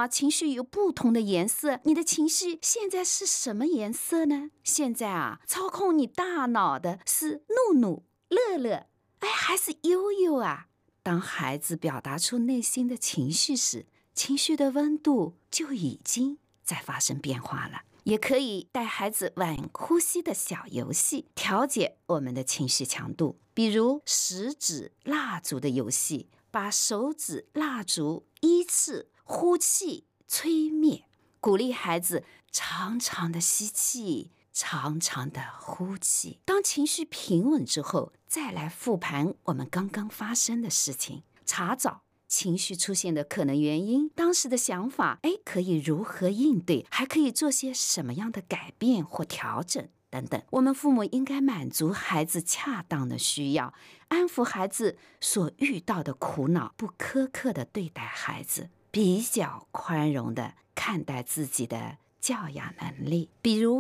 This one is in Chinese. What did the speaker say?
么情绪有不同的颜色？你的情绪现在是什么颜色呢？现在啊，操控你大脑的是怒怒、乐乐，还是忧忧啊？当孩子表达出内心的情绪时，情绪的温度就已经在发生变化了。也可以带孩子玩呼吸的小游戏，调节我们的情绪强度，比如食指蜡烛的游戏，把手指蜡烛依次呼气吹灭，鼓励孩子长长的吸气，长长的呼气。当情绪平稳之后，再来复盘我们刚刚发生的事情，查找情绪出现的可能原因，当时的想法，可以如何应对，还可以做些什么样的改变或调整等等。我们父母应该满足孩子恰当的需要，安抚孩子所遇到的苦恼，不苛刻的对待孩子，比较宽容的看待自己的教养能力。比如